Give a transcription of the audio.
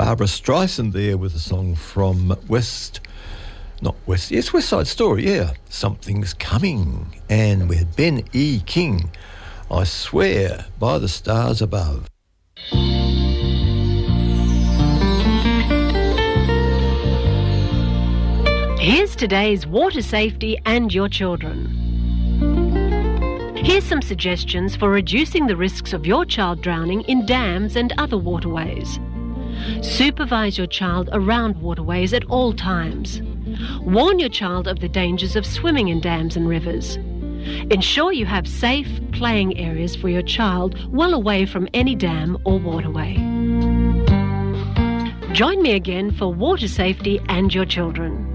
Barbara Streisand there with a song from West Side Story, yeah. Something's Coming. And with Ben E. King, I Swear by the Stars Above. Here's today's water safety and your children. Here's some suggestions for reducing the risks of your child drowning in dams and other waterways. Supervise your child around waterways at all times. Warn your child of the dangers of swimming in dams and rivers. Ensure you have safe playing areas for your child well away from any dam or waterway. Join me again for water safety and your children.